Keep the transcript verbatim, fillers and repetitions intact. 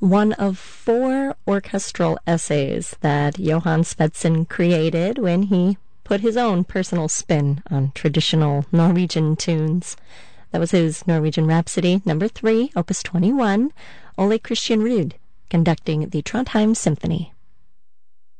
one of four orchestral essays that Johann Svendsen created when he put his own personal spin on traditional Norwegian tunes. That was his Norwegian Rhapsody, number three, opus twenty-one, Ole Christian Ruud, conducting the Trondheim Symphony.